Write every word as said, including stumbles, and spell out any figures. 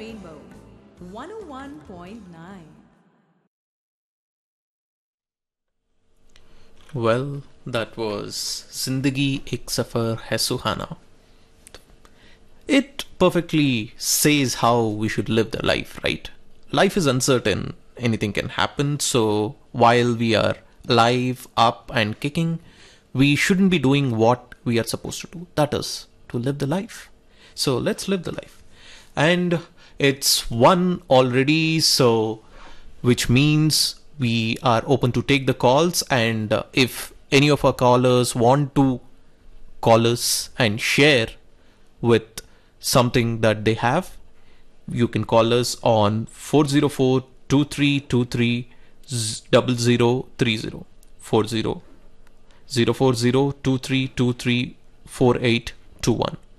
Rainbow one oh one point nine. Well, that was Zindagi Ek Safar Hai Suhana. It perfectly says how we should live the life, right? Life is uncertain, anything can happen, so while we are alive, up, and kicking, we shouldn't be doing what we are supposed to do. That is, to live the life. So let's live the life. And it's one already, so which means we are open to take the calls. And uh, if any of our callers want to call us and share with something that they have, you can call us on four zero four, two three two three, zero zero three zero, four zero zero four zero two three two three four eight two one.